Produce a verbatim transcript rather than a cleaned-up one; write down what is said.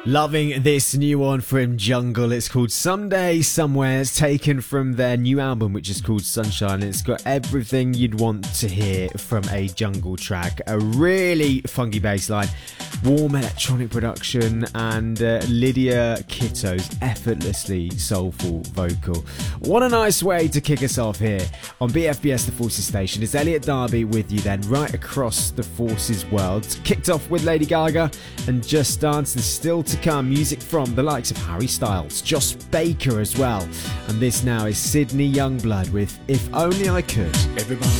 Loving this new one from Jungle. It's called Someday Somewhere. It's taken from their new album, which is called Sunshine. It's got everything you'd want to hear from a Jungle track. A really funky bass line, warm electronic production, and uh, Lydia Kitto's effortlessly soulful vocal. What a nice way to kick us off here on B F B S The Forces Station. It's Elliot Darby with you then, right across the Forces world. Kicked off with Lady Gaga and Just Dance. There's still to come music from the likes of Harry Styles, Joss Baker as well. And this now is Sydney Youngblood with If Only I Could. Everybody